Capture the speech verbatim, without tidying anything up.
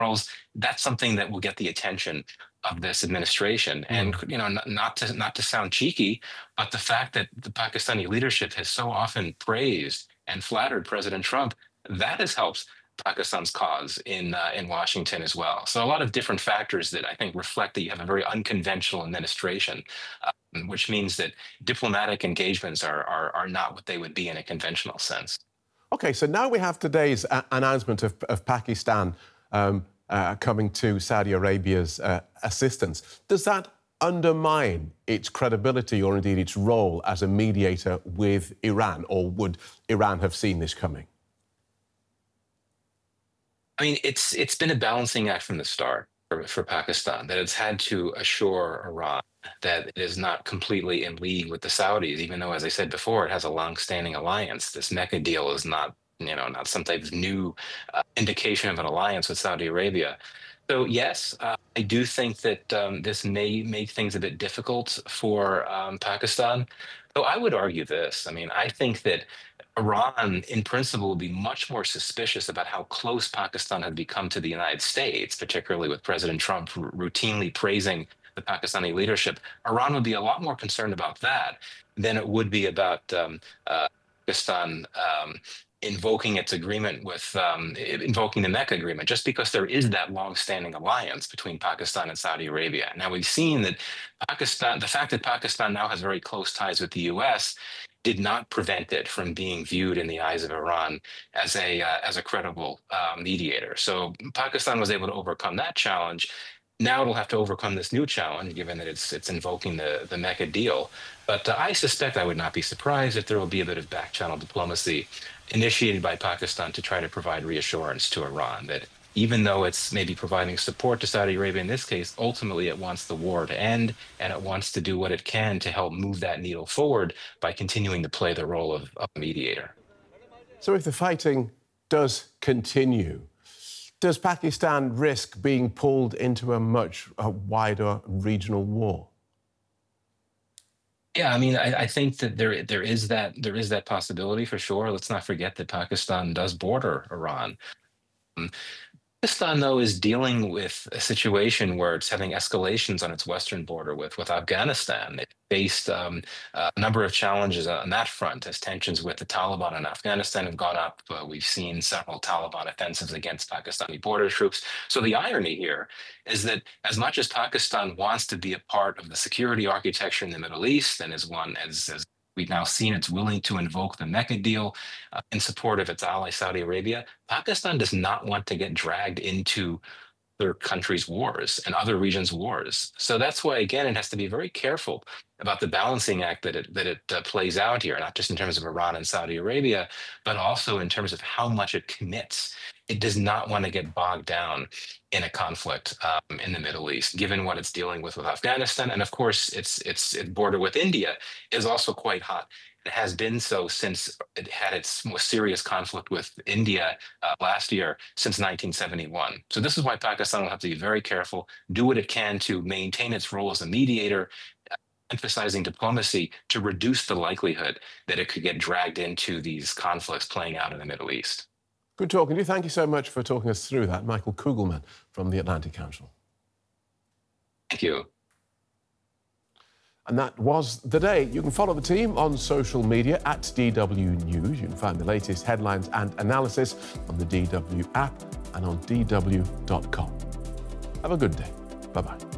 generals, that's something that will get the attention of this administration. And Mm. you know, not, not to not to sound cheeky, but the fact that the Pakistani leadership has so often praised and flattered President Trump, that has helped Pakistan's cause in uh, in Washington as well. So a lot of different factors that I think reflect that you have a very unconventional administration, um, which means that diplomatic engagements are, are are not what they would be in a conventional sense. OK, so now we have today's uh, announcement of, of Pakistan um, uh, coming to Saudi Arabia's uh, assistance. Does that undermine its credibility or indeed its role as a mediator with Iran, or would Iran have seen this coming? I mean, it's it's been a balancing act from the start for, for Pakistan, that it's had to assure Iran that it is not completely in league with the Saudis, even though, as I said before, it has a long-standing alliance. This Mecca deal is not, you know, not some type of new uh, indication of an alliance with Saudi Arabia. So yes, uh, I do think that um, this may make things a bit difficult for um, Pakistan. Though I would argue this. I mean, I think that Iran, in principle, would be much more suspicious about how close Pakistan had become to the United States, particularly with President Trump r- routinely praising the Pakistani leadership. Iran would be a lot more concerned about that than it would be about um, uh, Pakistan um, invoking its agreement with um, invoking the Mecca agreement, just because there is that long-standing alliance between Pakistan and Saudi Arabia. Now we've seen that Pakistan, the fact that Pakistan now has very close ties with the U S, did not prevent it from being viewed in the eyes of Iran as a uh, as a credible uh, mediator. So Pakistan was able to overcome that challenge. Now it'll have to overcome this new challenge, given that it's it's invoking the the Mecca deal. But uh, I suspect I would not be surprised if there will be a bit of back-channel diplomacy initiated by Pakistan to try to provide reassurance to Iran that even though it's maybe providing support to Saudi Arabia in this case, ultimately it wants the war to end, and it wants to do what it can to help move that needle forward by continuing to play the role of, of a mediator. So if the fighting does continue, does Pakistan risk being pulled into a much uh, wider regional war? Yeah, I mean, I, I think that there there is that there is that possibility for sure. Let's not forget that Pakistan does border Iran. Um, Pakistan, though, is dealing with a situation where it's having escalations on its western border with, with Afghanistan. It faced um, a number of challenges on that front as tensions with the Taliban in Afghanistan have gone up. Uh, we've seen several Taliban offensives against Pakistani border troops. So the irony here is that as much as Pakistan wants to be a part of the security architecture in the Middle East, and is one as, as we've now seen it's willing to invoke the Mecca deal uh, in support of its ally Saudi Arabia, Pakistan does not want to get dragged into other countries' wars and other regions' wars. So that's why, again, it has to be very careful about the balancing act that it that it uh, plays out here, not just in terms of Iran and Saudi Arabia, but also in terms of how much it commits. It does not want to get bogged down in a conflict um, in the Middle East, given what it's dealing with with Afghanistan, and of course, its its its border with India is also quite hot. It has been so since it had its most serious conflict with India uh, last year, since nineteen seventy-one. So this is why Pakistan will have to be very careful, do what it can to maintain its role as a mediator, emphasizing diplomacy to reduce the likelihood that it could get dragged into these conflicts playing out in the Middle East. Good talking to you. Thank you so much for talking us through that. Michael Kugelman from the Atlantic Council. Thank you. And that was the day. You can follow the team on social media at D W News. You can find the latest headlines and analysis on the D W app and on D W dot com. Have a good day. Bye-bye.